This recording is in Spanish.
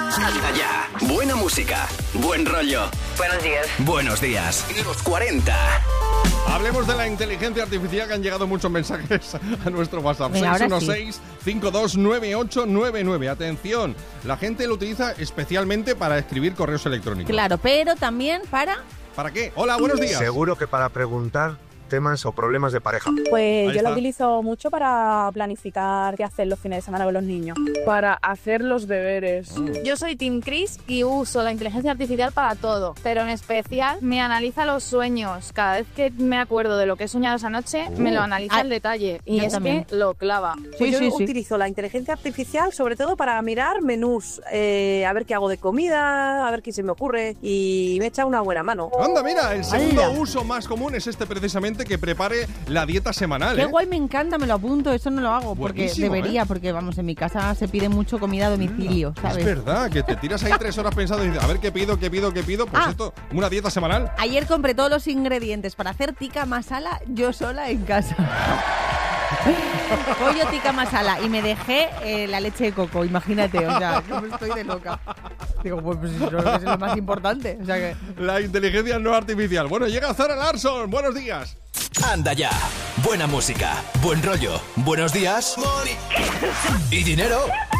Anda ya. Buena música, buen rollo. Buenos días. Buenos días. Los 40. Hablemos de la inteligencia artificial, que han llegado muchos mensajes a nuestro WhatsApp. 616-529899. Atención, la gente lo utiliza especialmente para escribir correos electrónicos. Claro, pero también para... ¿Para qué? Hola, buenos días. Seguro que para preguntar temas o problemas de pareja. Pues yo lo utilizo mucho para planificar qué hacer los fines de semana con los niños. Para hacer los deberes. Yo soy Team Chris y uso la inteligencia artificial para todo, pero en especial me analiza los sueños. Cada vez que me acuerdo de lo que he soñado esa noche, me lo analiza al detalle y es que lo clava. Pues yo utilizo la inteligencia artificial sobre todo para mirar menús, a ver qué hago de comida, a ver qué se me ocurre y me echa una buena mano. Anda, mira, el segundo uso más común es este precisamente, que prepare la dieta semanal. Qué guay, me encanta, me lo apunto, eso no lo hago porque buenísimo, debería, porque vamos, en mi casa se pide mucho comida a domicilio, ¿sabes? Es verdad, que te tiras ahí 3 horas pensando y dices, a ver qué pido, pues esto, una dieta semanal. Ayer compré todos los ingredientes para hacer tikka masala yo sola en casa. Pollo tikka masala y me dejé la leche de coco, imagínate, o sea, yo estoy de loca. Digo, pues eso es lo más importante, o sea que... La inteligencia no artificial. Bueno, llega Zara Larsson, buenos días. Anda ya. Buena música, buen rollo, buenos días y dinero.